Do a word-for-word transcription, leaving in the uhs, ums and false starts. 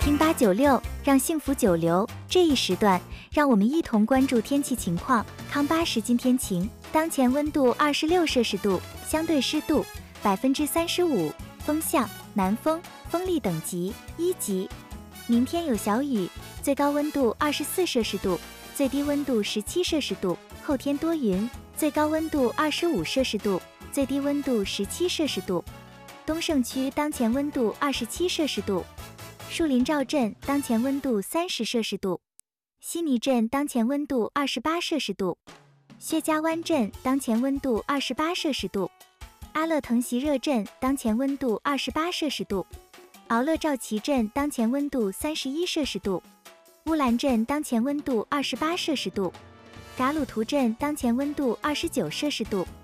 听八九六，让幸福久留。这一时段，让我们一同关注天气情况。康巴时今天晴，当前温度二十六摄氏度，相对湿度百分之三十五，风向南风，风力等级一级。明天有小雨，最高温度二十四摄氏度，最低温度十七摄氏度。后天多云，最高温度二十五摄氏度，最低温度十七摄氏度。东胜区当前温度二十七摄氏度。树林赵镇当前温度三十摄氏度，悉尼镇当前温度二十八摄氏度，薛家湾镇当前温度二十八摄氏度，阿勒腾席热镇当前温度二十八摄氏度，敖勒赵旗镇当前温度三十一摄氏度，乌兰镇当前温度二十八摄氏度，噶鲁图镇当前温度二十九摄氏度。